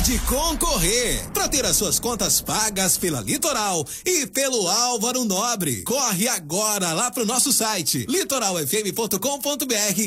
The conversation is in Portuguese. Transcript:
Pode concorrer para ter as suas contas pagas pela Litoral e pelo Álvaro Nobre. Corre agora lá pro nosso site litoralfm.com.br